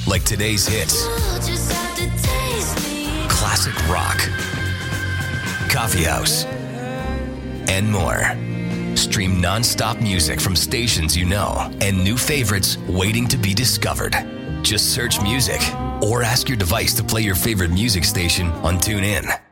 like today's hits, classic rock, coffee house, and more. Stream non-stop music from stations you know and new favorites waiting to be discovered. Just search music or ask your device to play your favorite music station on TuneIn.